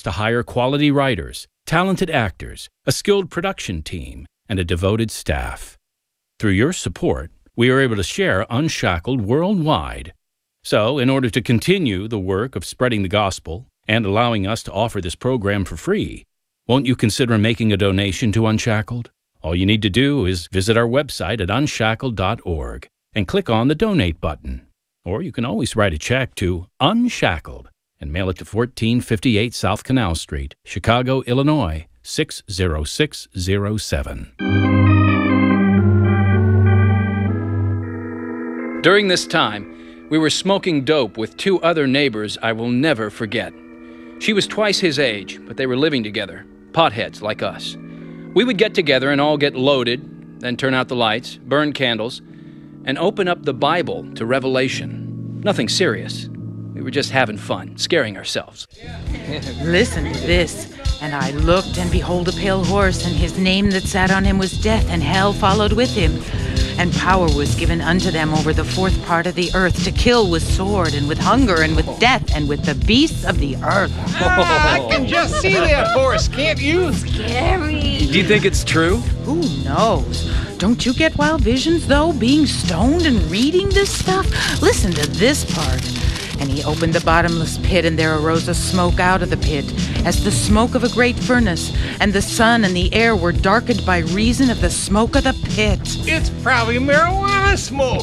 to hire quality writers, talented actors, a skilled production team, and a devoted staff. Through your support, we are able to share Unshackled worldwide. So, in order to continue the work of spreading the gospel and allowing us to offer this program for free, won't you consider making a donation to Unshackled? All you need to do is visit our website at unshackled.org and click on the Donate button. Or you can always write a check to Unshackled and mail it to 1458 South Canal Street, Chicago, Illinois, 60607. During this time, we were smoking dope with two other neighbors I will never forget. She was twice his age, but they were living together, potheads like us. We would get together and all get loaded, then turn out the lights, burn candles, and open up the Bible to Revelation. Nothing serious. We were just having fun, scaring ourselves. Listen to this. And I looked, and behold, a pale horse, and his name that sat on him was Death, and hell followed with him. And power was given unto them over the fourth part of the earth, to kill with sword, and with hunger, and with death, and with the beasts of the earth. I can just see that horse, can't you? Scary. Do you think it's true? Who knows? Don't you get wild visions, though, being stoned and reading this stuff? Listen to this part. And he opened the bottomless pit, and there arose a smoke out of the pit, as the smoke of a great furnace, and the sun and the air were darkened by reason of the smoke of the pit. It's probably marijuana smoke.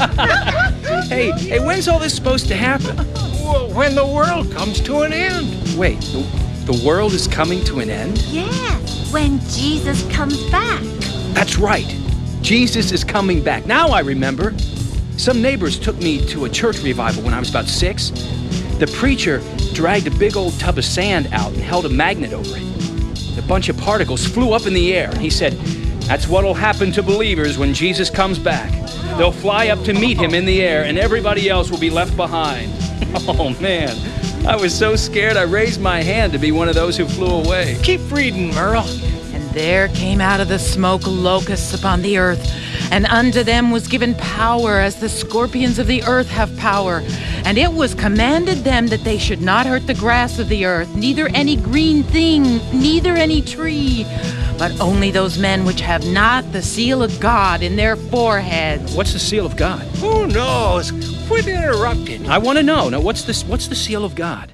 Hey, when's all this supposed to happen? Well, when the world comes to an end. Wait, the world is coming to an end? Yes, when Jesus comes back. That's right. Jesus is coming back. Now I remember. Some neighbors took me to a church revival when I was about 6. The preacher dragged a big old tub of sand out and held a magnet over it. A bunch of particles flew up in the air, and he said, "That's what'll happen to believers when Jesus comes back. They'll fly up to meet him in the air, and everybody else will be left behind." Oh, man. I was so scared I raised my hand to be one of those who flew away. Keep reading, Merle. And there came out of the smoke locusts upon the earth, and unto them was given power, as the scorpions of the earth have power. And it was commanded them that they should not hurt the grass of the earth, neither any green thing, neither any tree, but only those men which have not the seal of God in their foreheads. What's the seal of God? Who knows? Quit interrupting. I want to know. Now, what's the seal of God?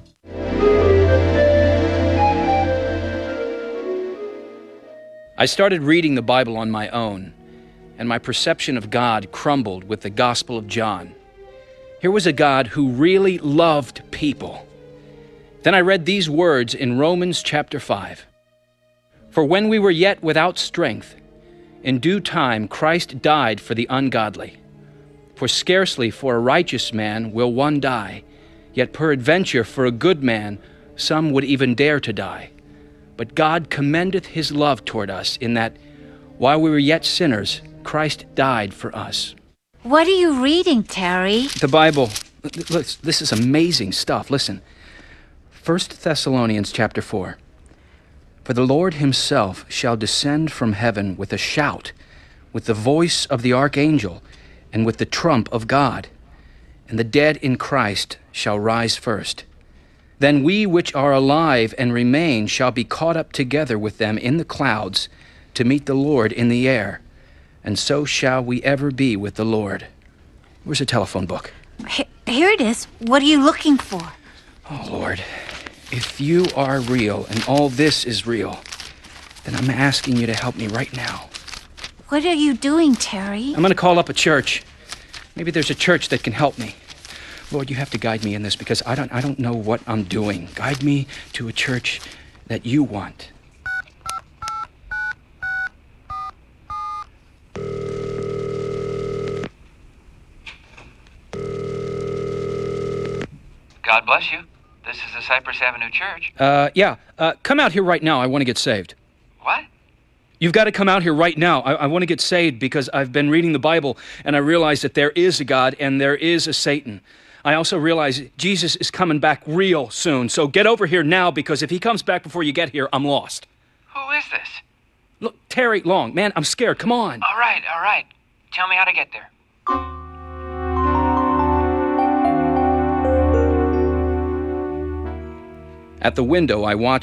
I started reading the Bible on my own, and my perception of God crumbled with the Gospel of John. Here was a God who really loved people. Then I read these words in Romans chapter 5. "For when we were yet without strength, in due time Christ died for the ungodly. For scarcely for a righteous man will one die, yet peradventure for a good man some would even dare to die. But God commendeth his love toward us, in that, while we were yet sinners, Christ died for us." What are you reading, Terry? The Bible. This is amazing stuff. Listen. 1 Thessalonians chapter 4. "For the Lord himself shall descend from heaven with a shout, with the voice of the archangel, and with the trump of God. And the dead in Christ shall rise first. Then we which are alive and remain shall be caught up together with them in the clouds to meet the Lord in the air. And so shall we ever be with the Lord." Where's the telephone book? Here it is. What are you looking for? Oh, Lord, if you are real and all this is real, then I'm asking you to help me right now. What are you doing, Terry? I'm going to call up a church. Maybe there's a church that can help me. Lord, you have to guide me in this, because I don't know what I'm doing. Guide me to a church that you want. God bless you. This is the Cypress Avenue Church. Come out here right now. I want to get saved. What? You've got to come out here right now. I want to get saved because I've been reading the Bible, and I realize that there is a God and there is a Satan. I also realize Jesus is coming back real soon. So get over here now, because if he comes back before you get here, I'm lost. Who is this? Look, Terry Long. Man, I'm scared. Come on. All right. Tell me how to get there. At the window, I watched